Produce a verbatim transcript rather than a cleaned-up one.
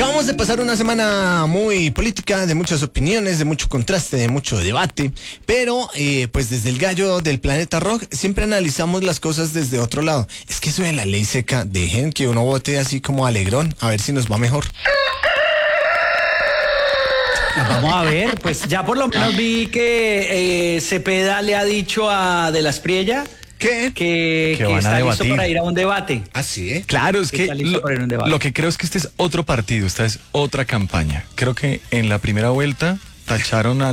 Acabamos de pasar una semana muy política, de muchas opiniones, de mucho contraste, de mucho debate, pero eh, pues desde el gallo del planeta rock siempre analizamos las cosas desde otro lado. Es que eso de la ley seca, dejen que uno vote así como alegrón, a ver si nos va mejor. Vamos a ver, pues ya por lo menos vi que eh, Cepeda le ha dicho a De la Espriella ¿Qué? que, Que que van a está listo debatir. para ir a un debate. ¿Ah, sí? Claro, es que Está listo lo, para ir a un debate. lo que creo es que este es otro partido, esta es otra campaña. Creo que en la primera vuelta tacharon a